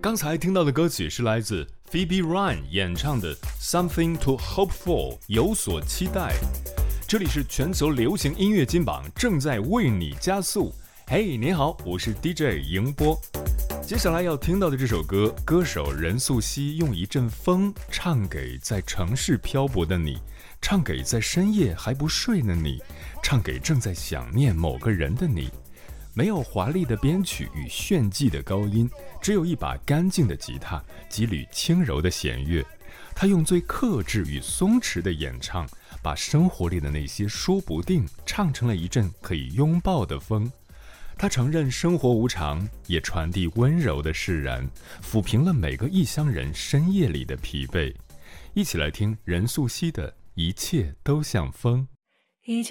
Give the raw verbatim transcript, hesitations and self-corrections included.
刚才听到的歌曲是来自 Phoebe Ryan 演唱的 Something to Hope For 有所期待。这里是全球流行音乐金榜，正在为你加速。嘿，你好，我是 D J 迎波。接下来要听到的这首歌，歌手任素汐用一阵风唱给在城市漂泊的你，唱给在深夜还不睡的你，唱给正在想念某个人的你。没有华丽的编曲与炫技的高音，只有一把干净的吉他，几缕轻柔的弦乐。他用最克制与松弛的演唱，把生活里的那些说不定唱成了一阵可以拥抱的风。他承认生活无常，也传递温柔的释然，抚平了每个异乡人深夜里的疲惫。一起来听任素汐的《一切都像风》。 一切